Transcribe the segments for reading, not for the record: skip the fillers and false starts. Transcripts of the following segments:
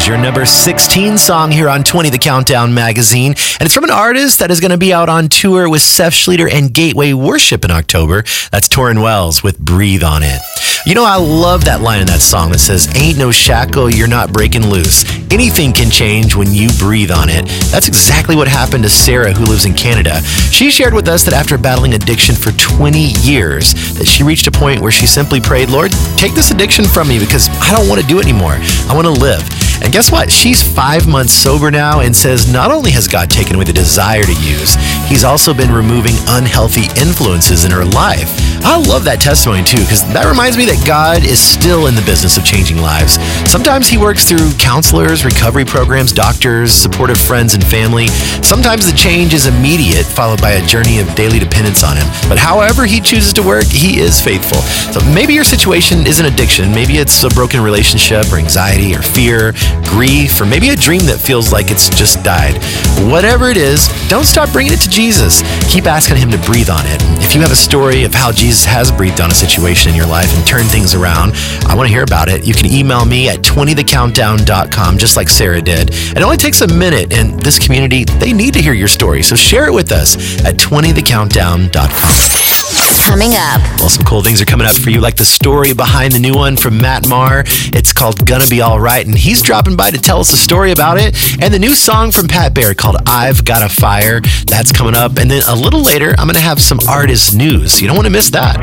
is your number 16 song here on 20 The Countdown magazine. And it's from an artist that is going to be out on tour with Seth Schleter and Gateway Worship in October. That's Torrin Wells with Breathe on It. You know, I love that line in that song that says, ain't no shackle, you're not breaking loose. Anything can change when you breathe on it. That's exactly what happened to Sarah, who lives in Canada. She shared with us that after battling addiction for 20 years, that she reached a point where she simply prayed, Lord, take this addiction from me because I don't want to do it anymore. I want to live. And guess what? She's 5 months sober now and says not only has God taken away the desire to use, he's also been removing unhealthy influences in her life. I love that testimony too, because that reminds me that God is still in the business of changing lives. Sometimes he works through counselors, recovery programs, doctors, supportive friends, and family. Sometimes the change is immediate, followed by a journey of daily dependence on him. But however he chooses to work, he is faithful. So maybe your situation is an addiction. Maybe it's a broken relationship or anxiety or fear, grief, or maybe a dream that feels like it's just died. Whatever it is, don't stop bringing it to Jesus. Keep asking him to breathe on it. If you have a story of how Jesus has breathed on a situation in your life and turned things around, I want to hear about it. You can email me at 20thecountdown.com, just like Sarah did. It only takes a minute, and this community, they need to hear your story. So share it with us at 20thecountdown.com. Coming up. Well, some cool things are coming up for you, like the story behind the new one from Matt Maher. It's called Gonna Be Alright, and he's dropping by to tell us a story about it. And the new song from Pat Bear called I've Got a Fire, that's coming up. And then a little later, I'm going to have some artist news. You don't want to miss that.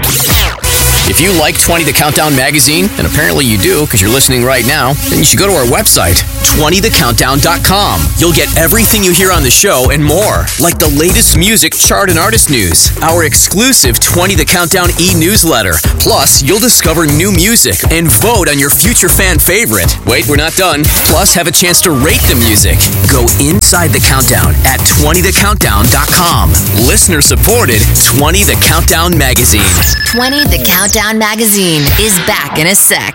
If you like 20 The Countdown magazine, and apparently you do because you're listening right now, then you should go to our website, 20thecountdown.com. You'll get everything you hear on the show and more, like the latest music, chart, and artist news, our exclusive 20 The Countdown e-newsletter. Plus, you'll discover new music and vote on your future fan favorite. Wait, we're not done. Plus, have a chance to rate the music. Go inside the countdown at 20thecountdown.com. Listener-supported 20 The Countdown magazine. 20 The Countdown magazine is back in a sec.